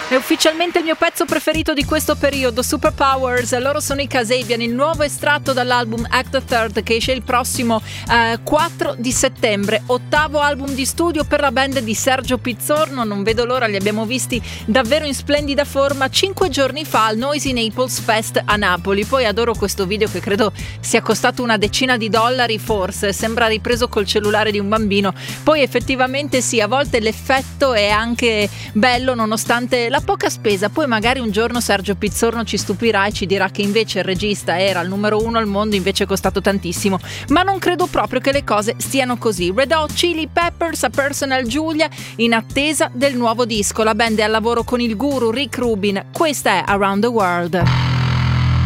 È ufficialmente il mio pezzo preferito di questo periodo, Superpowers. Loro sono i Kasabian, il nuovo estratto dall'album Act the Third che esce il prossimo 4 di settembre. 8º album di studio per la band di Sergio Pizzorno. Non vedo l'ora, li abbiamo visti davvero in splendida forma 5 giorni fa al Noisy Naples Fest a Napoli. Poi adoro questo video che credo sia costato una decina di dollari, forse sembra ripreso col cellulare di un bambino. Poi effettivamente sì, a volte l'effetto è anche bello nonostante la poca spesa. Poi magari un giorno Sergio Pizzorno ci stupirà e ci dirà che invece il regista era il numero 1 al mondo, invece è costato tantissimo, ma non credo proprio che le cose stiano così. Red Hot Chili Peppers, A Personal Julia, in attesa del nuovo disco. La band è al lavoro con il guru Rick Rubin. Questa è Around the World.